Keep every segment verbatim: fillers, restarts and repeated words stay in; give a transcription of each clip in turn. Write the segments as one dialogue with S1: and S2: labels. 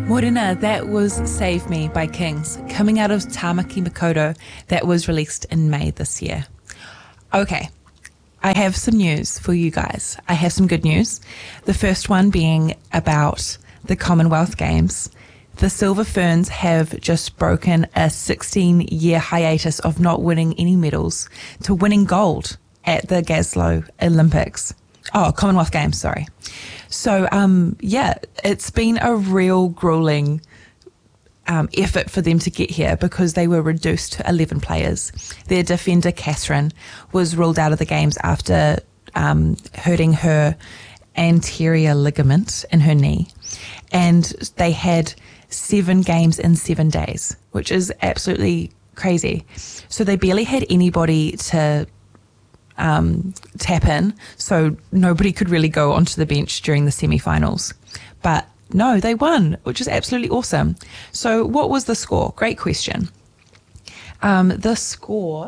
S1: Morena, that was Save Me by Kings, coming out of Tamaki Makaurau, that was released in May this year. Okay, I have some news for you guys. I have some good news. The first one being about the Commonwealth Games. The Silver Ferns have just broken a sixteen-year hiatus of not winning any medals to winning gold at the Glasgow Olympics. Oh, Commonwealth Games, sorry. So, um, yeah, it's been a real grueling um, effort for them to get here because they were reduced to eleven players. Their defender, Catherine, was ruled out of the games after um, hurting her anterior ligament in her knee. And they had seven games in seven days, which is absolutely crazy. So they barely had anybody to Um, tap in, so nobody could really go onto the bench during the semi-finals. But no, they won, which is absolutely awesome. So what was the score? Great question. Um, the score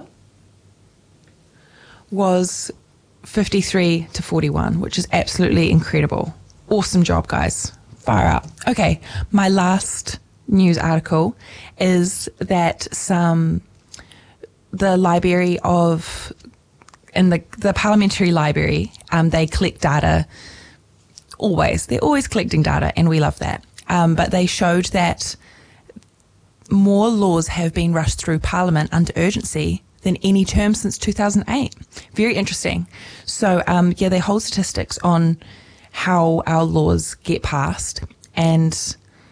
S1: was fifty-three to forty-one, which is absolutely incredible. Awesome job, guys. Fire out. Okay, my last news article is that some the Library of in the, the Parliamentary Library, um, they collect data always. They're always collecting data, and we love that. Um, but they showed that more laws have been rushed through Parliament under urgency than any term since two thousand eight. Very interesting. So, um, yeah, they hold statistics on how our laws get passed, and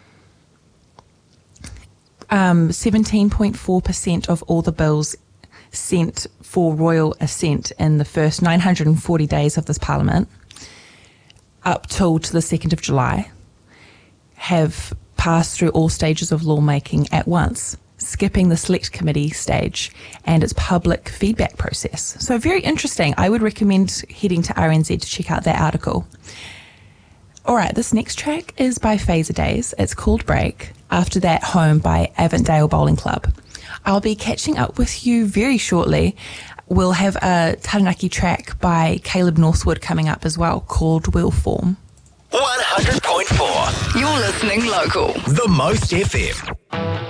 S1: um, seventeen point four percent of all the bills sent for royal assent in the first nine hundred forty days of this parliament up till to the second of July have passed through all stages of lawmaking at once, skipping the select committee stage and its public feedback process. So very interesting. I would recommend heading to R N Z to check out that article. All right, this next track is by Phaser Days. It's called Break. After that, Home by Avondale Bowling Club. I'll be catching up with you very shortly. We'll have a Taranaki track by Caleb Northwood coming up as well, called Wheel Form.
S2: one hundred point four.
S3: You're listening local.
S2: The Most F M.